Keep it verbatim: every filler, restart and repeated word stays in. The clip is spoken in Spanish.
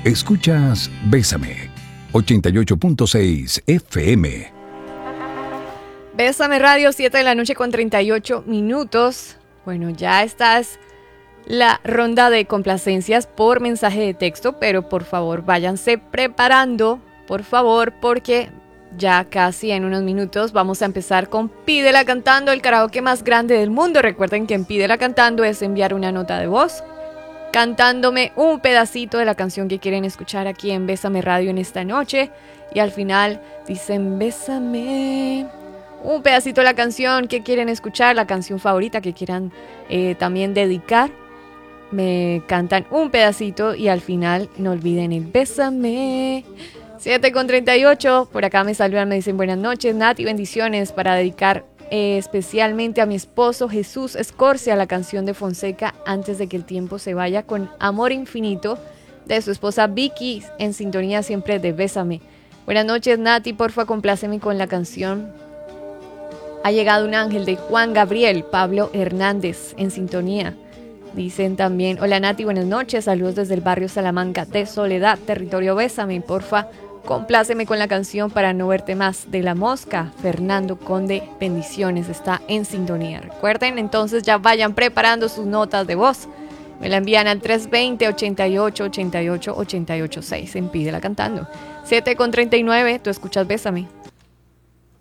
Escuchas Bésame, ochenta y ocho punto seis F M. Bésame Radio, siete de la noche con treinta y ocho minutos. Bueno, ya esta es la ronda de complacencias por mensaje de texto, pero por favor váyanse preparando, por favor, porque ya casi en unos minutos vamos a empezar con Pídela Cantando, el karaoke más grande del mundo. Recuerden que en Pídela Cantando es enviar una nota de voz cantándome un pedacito de la canción que quieren escuchar aquí en Bésame Radio en esta noche, y al final dicen bésame, un pedacito de la canción que quieren escuchar, la canción favorita que quieran eh, también dedicar. Me cantan un pedacito y al final no olviden el bésame. siete con treinta y ocho, por acá me saludan, me dicen buenas noches, Nati, bendiciones para dedicar eh, especialmente a mi esposo Jesús Escorcia la canción de Fonseca, Antes de que el tiempo se vaya, con amor infinito, de su esposa Vicky, en sintonía siempre de Bésame. Buenas noches, Nati, porfa compláceme con la canción Ha llegado un ángel, de Juan Gabriel. Pablo Hernández en sintonía. Dicen también, hola Nati, buenas noches, saludos desde el barrio Salamanca de Soledad, territorio Bésame, porfa, compláceme con la canción Para no verte más, de La Mosca. Fernando Conde, bendiciones, está en sintonía. Recuerden, entonces ya vayan preparando sus notas de voz. Me la envían al tres veinte, ochenta y ocho, ochenta y ocho, ochenta y ocho seis en Pídela Cantando. siete con treinta y nueve, tú escuchas Bésame.